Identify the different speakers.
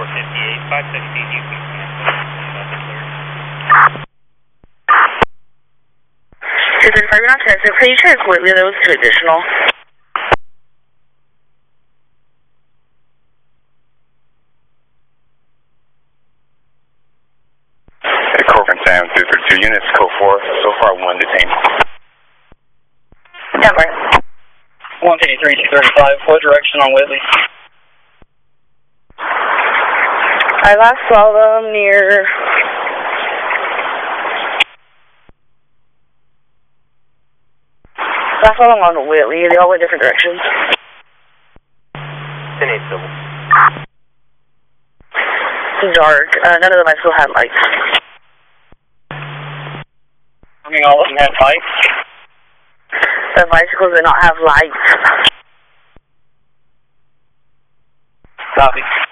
Speaker 1: 458, 517, you can cancel.
Speaker 2: This is Fiber not sensitive. Can you check Whitley those two additional?
Speaker 3: Corcoran Sam 232 units, code 4. So far, 1 detained.
Speaker 2: Yeah, right.
Speaker 4: 183-235, what direction on Whitley?
Speaker 2: I last saw them near... I saw them on Whitley. They all went different directions.
Speaker 1: 10-8 civil.
Speaker 2: It's dark. None of them I still had lights.
Speaker 4: I mean, all of them had lights.
Speaker 2: The bicycles did not have lights.
Speaker 4: Copy.